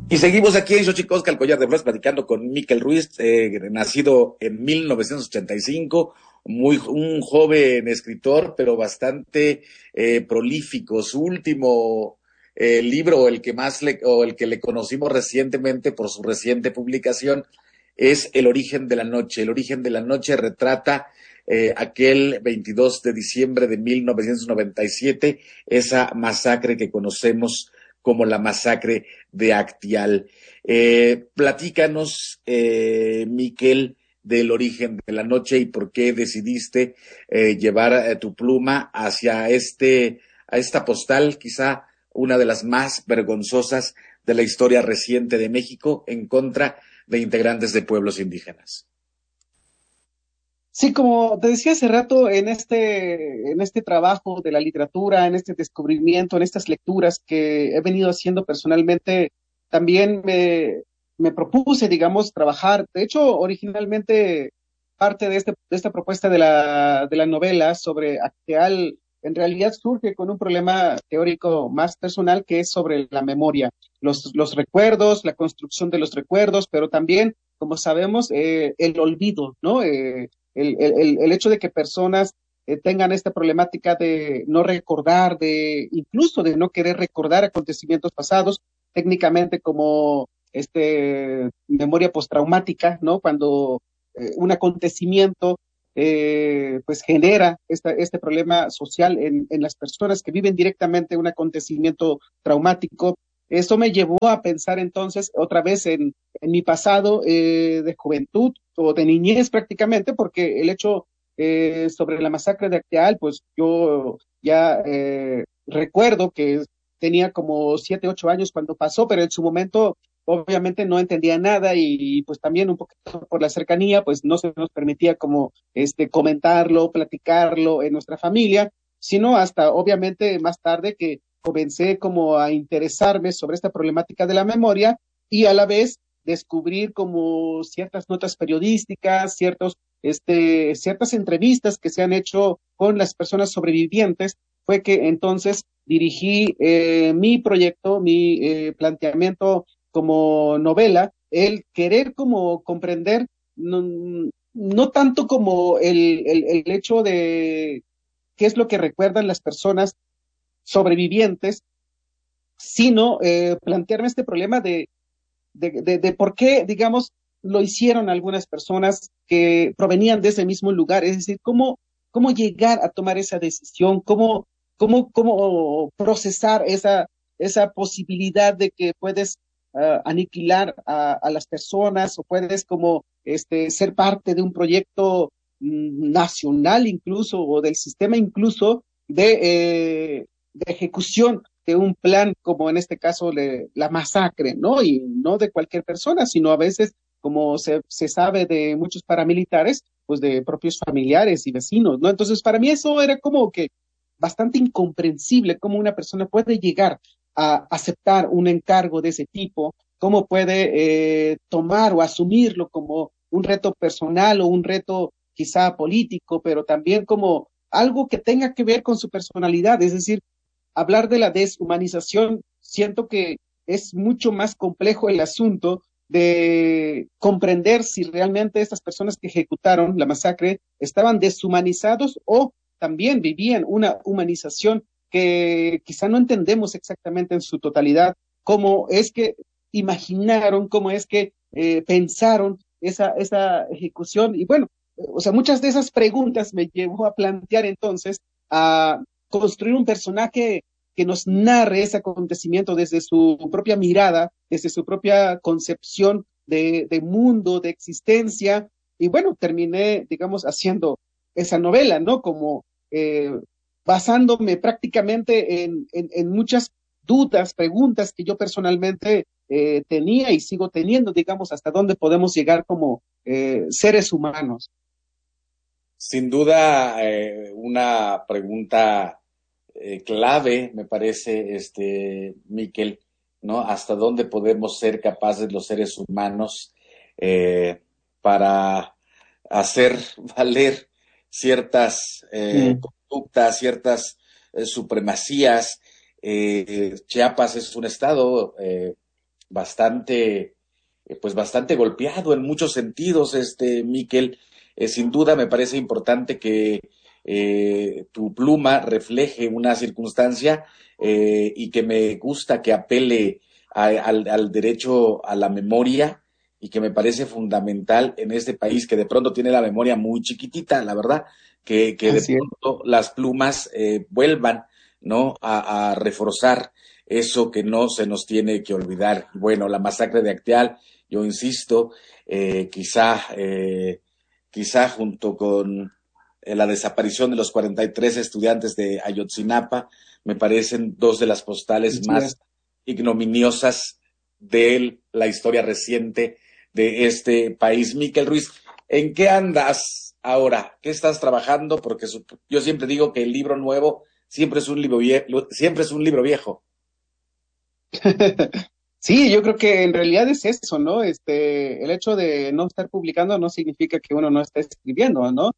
Y seguimos aquí en Xochicosca, el Collar de Flores, platicando con Mikel Ruiz, nacido en 1985, un joven escritor, pero bastante prolífico. Su último libro, o el que le conocimos recientemente por su reciente publicación, es El origen de la noche. El origen de la noche retrata aquel 22 de diciembre de 1997, esa masacre que conocemos como la masacre de Actial. Platícanos, Miquel, del origen de la noche y por qué decidiste llevar tu pluma hacia a esta postal, quizá una de las más vergonzosas de la historia reciente de México, en contra de integrantes de pueblos indígenas. Sí, como te decía hace rato, en este trabajo de la literatura, en este descubrimiento, en estas lecturas que he venido haciendo personalmente, también me propuse, digamos, trabajar. De hecho, originalmente parte de esta propuesta de la novela sobre Acteal, en realidad surge con un problema teórico más personal que es sobre la memoria, los recuerdos, la construcción de los recuerdos, pero también, como sabemos, el olvido, ¿no? El hecho de que personas tengan esta problemática de no recordar, incluso de no querer recordar acontecimientos pasados, técnicamente como memoria postraumática, ¿no? Cuando un acontecimiento pues genera este problema social en las personas que viven directamente un acontecimiento traumático. Eso me llevó a pensar entonces otra vez en mi pasado de juventud o de niñez prácticamente, porque el hecho sobre la masacre de Acteal, pues yo ya recuerdo que tenía como 7, 8 años cuando pasó, pero en su momento obviamente no entendía nada y pues también un poquito por la cercanía, pues no se nos permitía como comentarlo, platicarlo en nuestra familia, sino hasta obviamente más tarde que comencé como a interesarme sobre esta problemática de la memoria y a la vez descubrir como ciertas notas periodísticas, ciertas entrevistas que se han hecho con las personas sobrevivientes, fue que entonces dirigí mi proyecto, mi planteamiento como novela, el querer como comprender, no tanto como el hecho de qué es lo que recuerdan las personas sobrevivientes, sino plantearme este problema de por qué, digamos, lo hicieron algunas personas que provenían de ese mismo lugar, es decir, cómo llegar a tomar esa decisión, cómo procesar esa posibilidad de que puedes aniquilar a las personas o puedes como ser parte de un proyecto nacional incluso o del sistema incluso de ejecución de un plan como en este caso la masacre, ¿no? Y no de cualquier persona, sino a veces, como se sabe de muchos paramilitares, pues de propios familiares y vecinos, ¿no? Entonces, para mí eso era como que bastante incomprensible cómo una persona puede llegar a aceptar un encargo de ese tipo, cómo puede tomar o asumirlo como un reto personal o un reto quizá político, pero también como algo que tenga que ver con su personalidad, es decir, hablar de la deshumanización, siento que es mucho más complejo el asunto de comprender si realmente estas personas que ejecutaron la masacre estaban deshumanizados o también vivían una humanización que quizá no entendemos exactamente en su totalidad, cómo es que imaginaron, cómo es que pensaron esa ejecución. Y bueno, o sea, muchas de esas preguntas me llevó a plantear entonces a construir un personaje que nos narre ese acontecimiento desde su propia mirada, desde su propia concepción de mundo, de existencia. Y bueno, terminé, digamos, haciendo esa novela, ¿no? Como basándome prácticamente en muchas dudas, preguntas que yo personalmente tenía y sigo teniendo, digamos, hasta dónde podemos llegar como seres humanos. Sin duda, una pregunta clave, me parece, Miquel, ¿no? ¿Hasta dónde podemos ser capaces los seres humanos eh, para hacer valer ciertas Mm. conductas, ciertas supremacías? Chiapas es un estado bastante, pues bastante golpeado en muchos sentidos, Miquel. Sin duda me parece importante que tu pluma refleje una circunstancia y que me gusta que apele al derecho a la memoria y que me parece fundamental en este país que de pronto tiene la memoria muy chiquitita, la verdad, que de Así es. pronto las plumas vuelvan, ¿no? A reforzar eso que no se nos tiene que olvidar. Bueno, la masacre de Acteal, yo insisto, quizá junto con la desaparición de los 43 estudiantes de Ayotzinapa, me parecen dos de las postales Así más es. ignominiosas de la historia reciente de este país. Miquel Ruiz, ¿en qué andas ahora? ¿Qué estás trabajando? Porque yo siempre digo que el libro nuevo siempre es un libro viejo, siempre es un libro viejo. Sí, yo creo que en realidad es eso, ¿no? El hecho de no estar publicando no significa que uno no esté escribiendo, ¿no?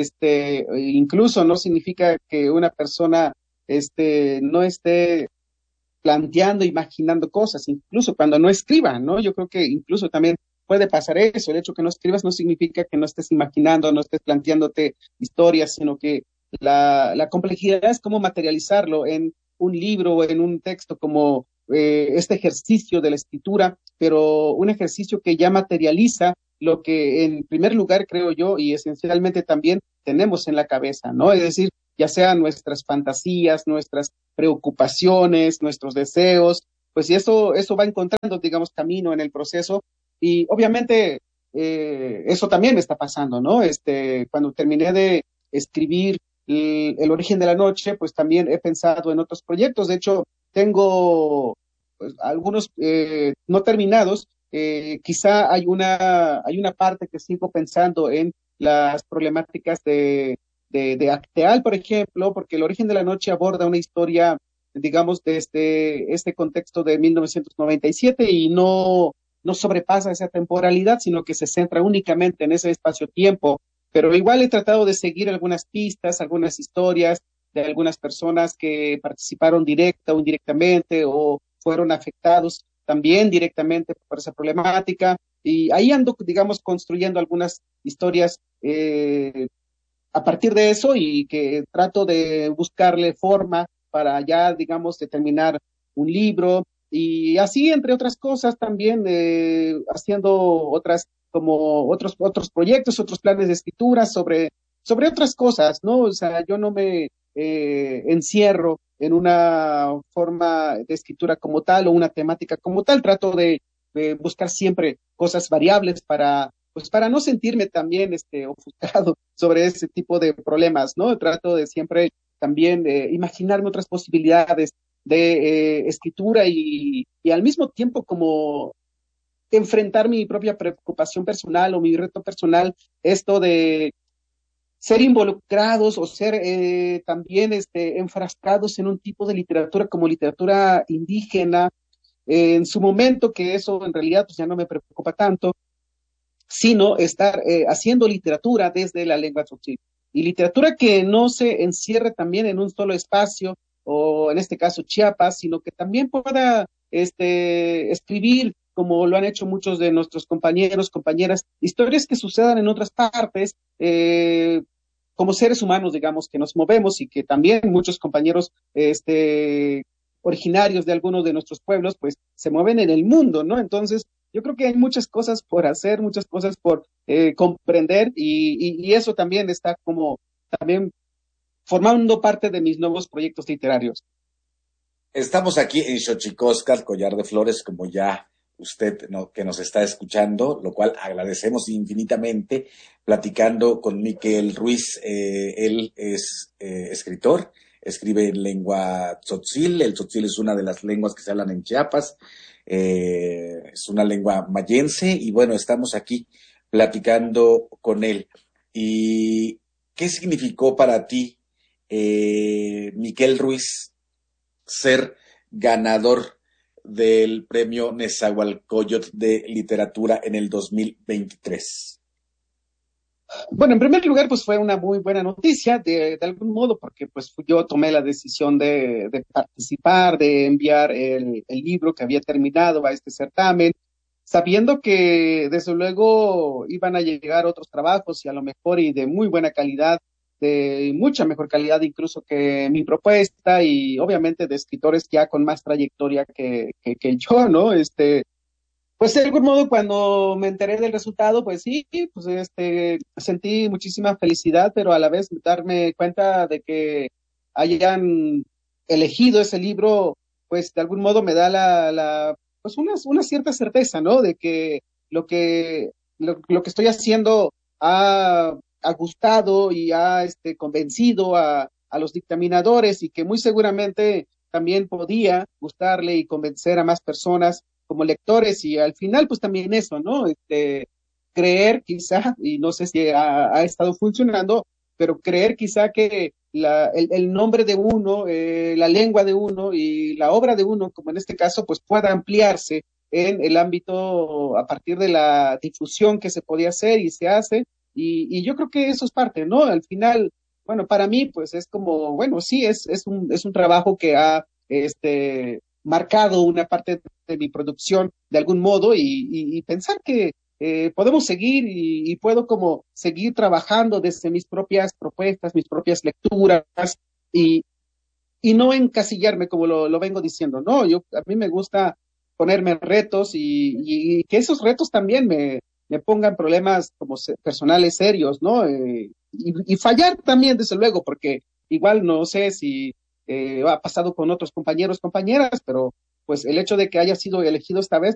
Incluso no significa que una persona, no esté planteando, imaginando cosas, incluso cuando no escriba, ¿no? Yo creo que incluso también puede pasar eso. El hecho que no escribas no significa que no estés imaginando, no estés planteándote historias, sino que la complejidad es cómo materializarlo en un libro o en un texto como este ejercicio de la escritura, pero un ejercicio que ya materializa lo que en primer lugar creo yo y esencialmente también tenemos en la cabeza, ¿no? Es decir, ya sean nuestras fantasías, nuestras preocupaciones, nuestros deseos, pues y eso va encontrando, digamos, camino en el proceso y obviamente eso también me está pasando, ¿no? Cuando terminé de escribir el origen de la noche, pues también he pensado en otros proyectos. De hecho, tengo pues, algunos no terminados. Quizá hay una parte que sigo pensando en las problemáticas de Acteal, por ejemplo, porque el origen de la noche aborda una historia, digamos, de este contexto de 1997 y no sobrepasa esa temporalidad, sino que se centra únicamente en ese espacio-tiempo. Pero igual he tratado de seguir algunas pistas, algunas historias de algunas personas que participaron directa o indirectamente o fueron afectados también directamente por esa problemática. Y ahí ando, digamos, construyendo algunas historias a partir de eso y que trato de buscarle forma para ya, digamos, determinar un libro y así, entre otras cosas, también haciendo otras, como otros proyectos, otros planes de escritura sobre otras cosas, ¿no? O sea, yo no me encierro en una forma de escritura como tal o una temática como tal, trato de buscar siempre cosas variables para pues para no sentirme también ofuscado sobre ese tipo de problemas, ¿no? Trato de siempre también imaginarme otras posibilidades de escritura y al mismo tiempo como enfrentar mi propia preocupación personal o mi reto personal, esto de ser involucrados o ser también enfrascados en un tipo de literatura como literatura indígena, en su momento, que eso en realidad pues ya no me preocupa tanto, sino estar haciendo literatura desde la lengua tzotzil. Y literatura que no se encierre también en un solo espacio, o en este caso Chiapas, sino que también pueda escribir, como lo han hecho muchos de nuestros compañeros, compañeras, historias que sucedan en otras partes, como seres humanos, digamos, que nos movemos y que también muchos compañeros originarios de algunos de nuestros pueblos, pues se mueven en el mundo, ¿no? Entonces, yo creo que hay muchas cosas por hacer, muchas cosas por comprender y eso también está como también formando parte de mis nuevos proyectos literarios. Estamos aquí en Xochicóscar, Collar de Flores, como ya usted que nos está escuchando, lo cual agradecemos infinitamente, platicando con Miquel Ruiz. Él es escritor, escribe en lengua tzotzil. El tzotzil es una de las lenguas que se hablan en Chiapas, es una lengua mayense y bueno, estamos aquí platicando con él. ¿Y qué significó para ti, Miquel Ruiz, ser ganador del premio Nezahualcóyotl de literatura en el 2023? Bueno, en primer lugar, pues fue una muy buena noticia de algún modo, porque pues yo tomé la decisión de participar, de enviar el libro que había terminado a este certamen, sabiendo que desde luego iban a llegar otros trabajos y a lo mejor y de muy buena calidad, de mucha mejor calidad incluso que mi propuesta y obviamente de escritores ya con más trayectoria que yo, ¿no? Pues de algún modo cuando me enteré del resultado, pues sí, pues sentí muchísima felicidad, pero a la vez darme cuenta de que hayan elegido ese libro, pues de algún modo me da pues una cierta certeza, ¿no? De que lo que estoy haciendo ha gustado y ha convencido a los dictaminadores y que muy seguramente también podía gustarle y convencer a más personas como lectores y al final pues también eso, ¿no? Creer quizá, y no sé si ha estado funcionando, pero creer quizá que el nombre de uno, la lengua de uno y la obra de uno, como en este caso, pues pueda ampliarse en el ámbito a partir de la difusión que se podía hacer y se hace, y yo creo que eso es parte, ¿no? Al final, bueno, para mí, pues es como, bueno, sí, es un trabajo que ha, marcado una parte de mi producción de algún modo y pensar que podemos seguir y puedo como seguir trabajando desde mis propias propuestas, mis propias lecturas y, y no encasillarme como lo vengo diciendo, no, a mí me gusta ponerme retos y que esos retos también me pongan problemas como personales serios, ¿no? Y fallar también, desde luego, porque igual no sé si ha pasado con otros compañeros, compañeras, pero pues el hecho de que haya sido elegido esta vez